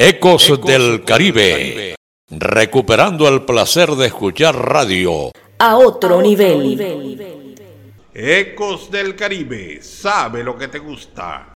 Ecos del Caribe, recuperando el placer de escuchar radio a otro nivel. Ecos del Caribe, sabe lo que te gusta.